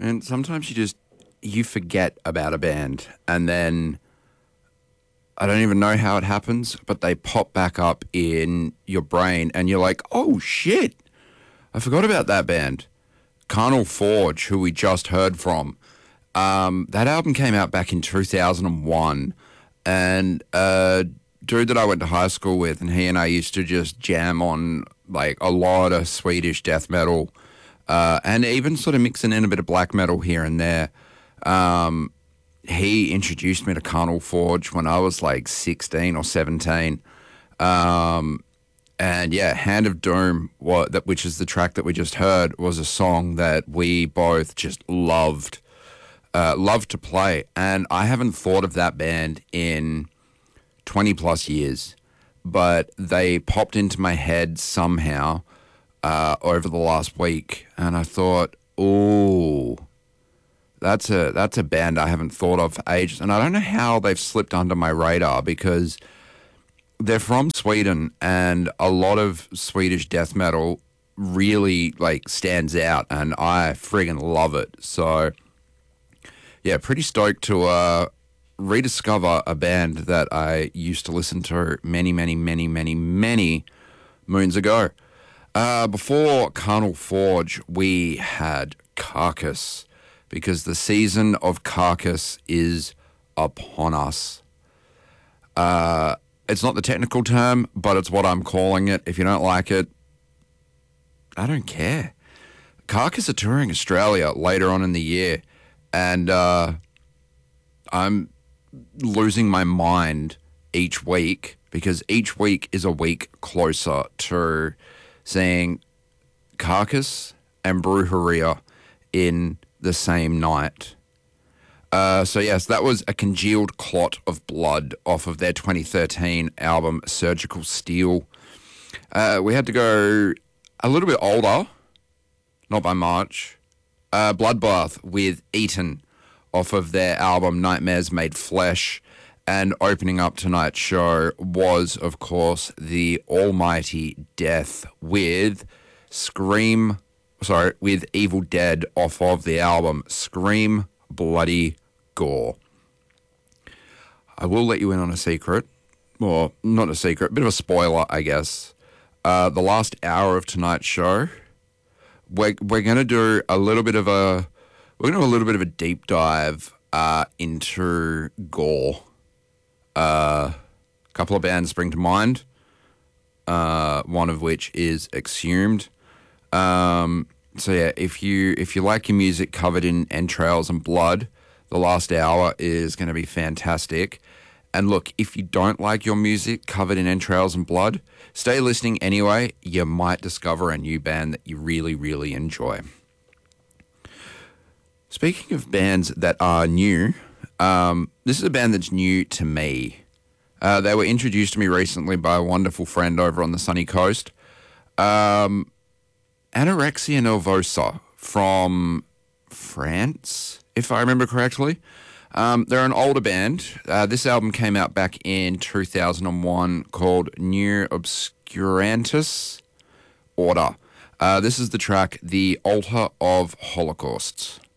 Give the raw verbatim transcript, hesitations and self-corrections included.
And sometimes you just you forget about a band, and then I don't even know how it happens, but they pop back up in your brain, and you're like, "Oh shit, I forgot about that band." Carnal Forge, who we just heard from, um, that album came out back in two thousand one, and a dude that I went to high school with, and he and I used to just jam on like a lot of Swedish death metal, uh, and even sort of mixing in a bit of black metal here and there. Um, he introduced me to Carnal Forge when I was like sixteen or seventeen. Um, and yeah, Hand of Doom, what, that, which is the track that we just heard, was a song that we both just loved, uh, loved to play. And I haven't thought of that band in twenty plus years, but they popped into my head somehow uh, over the last week. And I thought, oh, That's a that's a band I haven't thought of for ages, and I don't know how they've slipped under my radar because they're from Sweden, and a lot of Swedish death metal really like stands out, and I friggin' love it. So yeah, pretty stoked to uh, rediscover a band that I used to listen to many, many, many, many, many moons ago. Uh, before Carnal Forge, we had Carcass, because the season of Carcass is upon us. Uh, it's not the technical term, but it's what I'm calling it. If you don't like it, I don't care. Carcass are touring Australia later on in the year, and uh, I'm losing my mind each week because each week is a week closer to seeing Carcass and Brujeria in the same night. Uh, so yes, that was A Congealed Clot of Blood off of their twenty thirteen album Surgical Steel. Uh, we had to go a little bit older, not by much. Uh, Bloodbath with Eaton off of their album Nightmares Made Flesh. And opening up tonight's show was, of course, the Almighty Death with Scream Sorry, with Evil Dead off of the album Scream Bloody Gore. I will let you in on a secret. Well, not a secret, bit of a spoiler, I guess. Uh, the last hour of tonight's show, we're, we're going to do a little bit of a, we're going to do a little bit of a deep dive uh, into gore. Uh, a couple of bands spring to mind, uh, one of which is Exhumed. Um, so yeah, if you if you like your music covered in entrails and blood, the last hour is going to be fantastic. And look, if you don't like your music covered in entrails and blood, stay listening anyway. You might discover a new band that you really, really enjoy. Speaking of bands that are new, um, this is a band that's new to me. Uh, they were introduced to me recently by a wonderful friend over on the sunny coast. Um... Anorexia Nervosa from France, if I remember correctly. Um, they're an older band. Uh, this album came out back in two thousand one called New Obscurantis Order. Uh, this is the track The Altar of Holocausts.